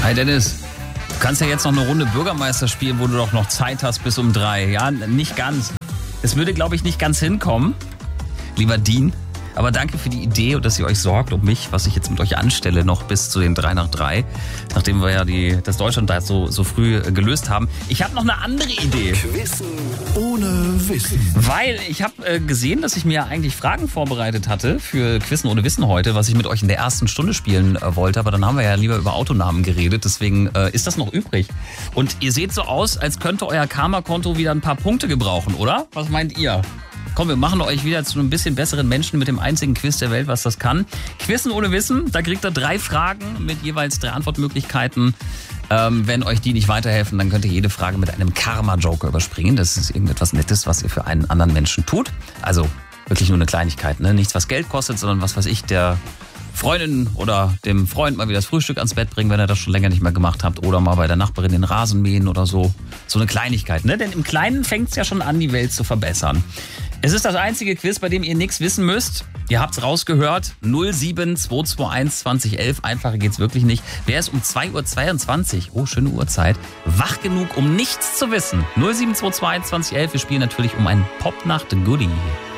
Hi Dennis, du kannst ja jetzt noch eine Runde Bürgermeister spielen, wo du doch noch Zeit hast bis um 3. Ja, nicht ganz. Es würde, glaube ich, nicht ganz hinkommen, lieber Dean. Aber danke für die Idee und dass ihr euch sorgt um mich, was ich jetzt mit euch anstelle, noch bis zu den 3 nach 3. Nachdem wir ja das Deutschland da so früh gelöst haben. Ich habe noch eine andere Idee. Quizzen ohne Wissen. Weil ich habe gesehen, dass ich mir eigentlich Fragen vorbereitet hatte für Quizzen ohne Wissen heute, was ich mit euch in der ersten Stunde spielen wollte. Aber dann haben wir ja lieber über Autonamen geredet. Deswegen ist das noch übrig. Und ihr seht so aus, als könnte euer Karma-Konto wieder ein paar Punkte gebrauchen, oder? Was meint ihr? Komm, wir machen euch wieder zu einem bisschen besseren Menschen mit dem einzigen Quiz der Welt, was das kann. Quizzen ohne Wissen, da kriegt ihr 3 Fragen mit jeweils 3 Antwortmöglichkeiten. Wenn euch die nicht weiterhelfen, dann könnt ihr jede Frage mit einem Karma-Joker überspringen. Das ist irgendetwas Nettes, was ihr für einen anderen Menschen tut. Also wirklich nur eine Kleinigkeit, ne? Nichts, was Geld kostet, sondern was weiß ich, der Freundin oder dem Freund mal wieder das Frühstück ans Bett bringen, wenn ihr das schon länger nicht mehr gemacht habt. Oder mal bei der Nachbarin den Rasen mähen oder so. So eine Kleinigkeit, ne? Denn im Kleinen fängt es ja schon an, die Welt zu verbessern. Es ist das einzige Quiz, bei dem ihr nichts wissen müsst. Ihr habt's rausgehört. 07221 2011. Einfacher geht's wirklich nicht. Wer ist um 2:22 Uhr, schöne Uhrzeit, wach genug, um nichts zu wissen? 07221 2011. Wir spielen natürlich um ein Popnacht-Goodie.